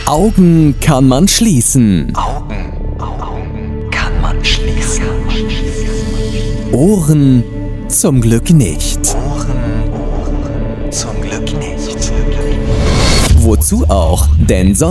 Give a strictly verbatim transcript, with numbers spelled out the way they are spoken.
Augen kann man schließen. Augen, Augen kann man schließen. Ohren zum Glück nicht. Ohren, Ohren, zum Glück nicht. Wozu auch? Denn sonst